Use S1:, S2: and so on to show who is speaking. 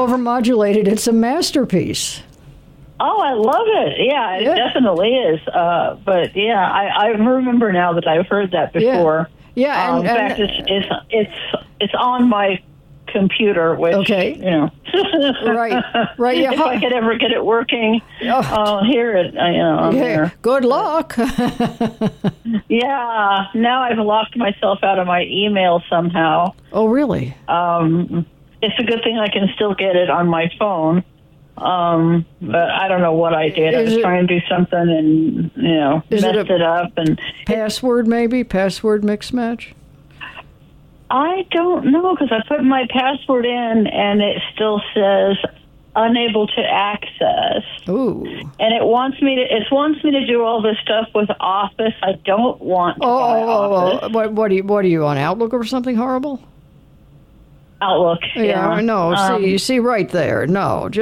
S1: overmodulated. It's a masterpiece.
S2: Oh, I love it. Yeah, it definitely is. But yeah, I remember now that I've heard that before.
S1: Yeah,
S2: in fact, it's on my computer, which
S1: okay. Right. Yeah.
S2: If I could ever get it working, I'll hear it. There.
S1: Good luck.
S2: Yeah. Now I've locked myself out of my email somehow.
S1: Oh, really?
S2: It's a good thing I can still get it on my phone. But I don't know what I did. I was trying to do something and, messed it up. And
S1: password, maybe? Password mix match?
S2: I don't know, because I put my password in and it still says unable to access.
S1: Ooh.
S2: And it wants me to do all this stuff with Office. I don't want to buy Office.
S1: What are you on, Outlook or something horrible?
S2: Outlook.
S1: Yeah, no. See right there. No.